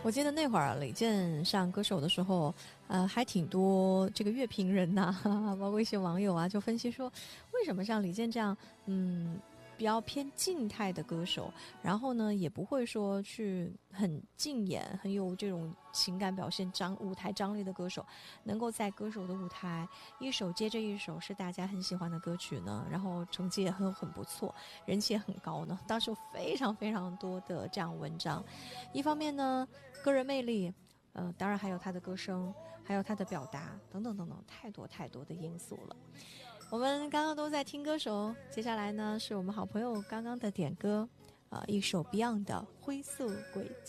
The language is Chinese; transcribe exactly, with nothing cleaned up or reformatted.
我记得那会儿李健上歌手的时候，呃，还挺多这个乐评人呐、啊，包括一些网友啊，就分析说，为什么像李健这样，嗯，比较偏静态的歌手，然后呢，也不会说去很竞演、很有这种情感表现张舞台张力的歌手，能够在歌手的舞台一首接着一首是大家很喜欢的歌曲呢，然后成绩也很很不错，人气也很高呢。当时有非常非常多的这样文章，一方面呢，个人魅力。呃，当然还有他的歌声，还有他的表达等等等等，太多太多的因素了。我们刚刚都在听歌手，接下来呢是我们好朋友刚刚的点歌，啊、呃，一首 Beyond 的《灰色轨迹》。